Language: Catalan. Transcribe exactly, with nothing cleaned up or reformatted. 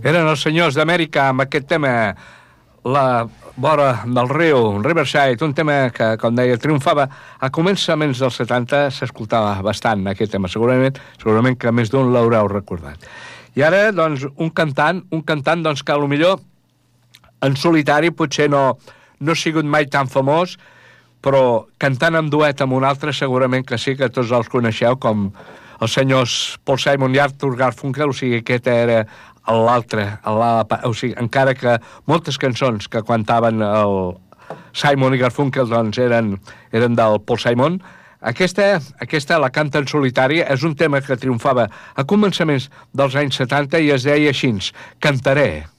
Eren els senyors d'Amèrica amb aquest tema, la vora del riu, Riverside, un tema que, com deia, triomfava a començaments dels setanta, s'escoltava bastant aquest tema, segurament, segurament que més d'un l'haureu recordat. I ara, doncs, un cantant, un cantant, doncs, que potser en solitari potser no, no ha sigut mai tan famós, però cantant en duet amb un altre segurament que sí, que tots els coneixeu, com els senyors Paul Simon i Arthur Garfunkel, o sigui, aquest era l'altre, o sigui, encara que moltes cançons que cantaven el Simon i Garfunkel doncs eren, eren del Paul Simon, aquesta, aquesta la canta en solitari, és un tema que triomfava a començaments dels anys setanta i es deia així, Cantaré.